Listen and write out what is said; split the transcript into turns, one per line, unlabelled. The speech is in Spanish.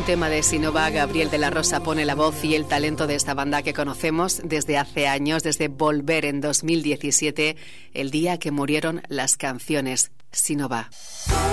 un tema de Sinova, Gabriel de la Rosa pone la voz y el talento de esta banda que conocemos desde hace años, desde Volver en 2017, el día que murieron las canciones. Sinova.